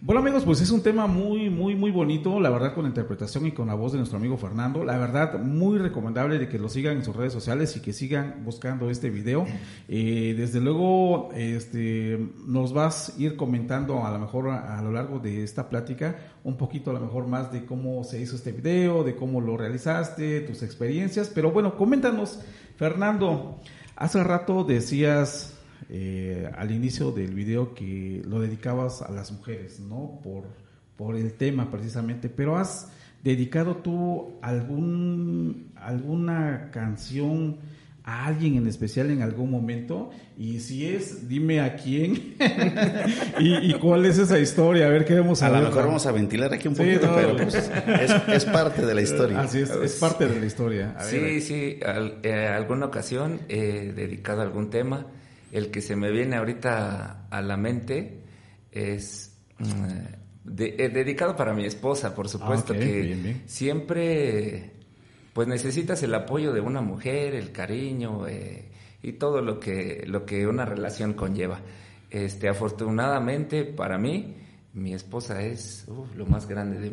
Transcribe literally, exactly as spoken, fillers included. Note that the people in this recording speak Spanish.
Bueno, amigos, pues es un tema muy, muy, muy bonito, la verdad, con la interpretación y con la voz de nuestro amigo Fernando. La verdad, muy recomendable de que lo sigan en sus redes sociales y que sigan buscando este video. Eh, desde luego, este, nos vas a ir comentando a lo mejor a, a lo largo de esta plática un poquito a lo mejor más de cómo se hizo este video, de cómo lo realizaste, tus experiencias. Pero bueno, coméntanos, Fernando, hace rato decías... Eh, al inicio del video que lo dedicabas a las mujeres, ¿no? Por, por el tema precisamente, pero ¿has dedicado tú algún alguna canción a alguien en especial en algún momento? Y si es, dime a quién y, y cuál es esa historia, a ver, queremos saber. A lo mejor vamos a ventilar aquí un sí, poquito, no, pero pues es, es parte de la historia. Así es, es parte de la historia. A sí, ver. sí, al, eh, alguna ocasión he dedicado a algún tema. El que se me viene ahorita a la mente es de, eh, dedicado para mi esposa, por supuesto. Ah, okay, que bien, bien. Siempre pues necesitas el apoyo de una mujer, el cariño eh, y todo lo que lo que una relación conlleva. Este, afortunadamente para mí, mi esposa es uh, lo más grande de